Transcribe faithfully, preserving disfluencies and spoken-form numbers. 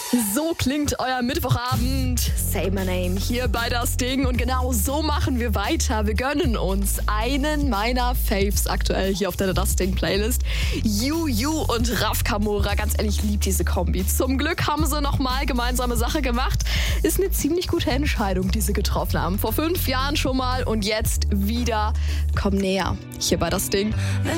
So klingt euer Mittwochabend. Say my name hier bei Das Ding. Und genau so machen wir weiter. Wir gönnen uns einen meiner Faves aktuell hier auf der Das Ding Playlist. Juju und Raf Kamora. Ganz ehrlich, ich liebe diese Kombi. Zum Glück haben sie nochmal gemeinsame Sache gemacht. Ist eine ziemlich gute Entscheidung, die sie getroffen haben. Vor fünf Jahren schon mal und jetzt wieder. Komm näher hier bei Das Ding.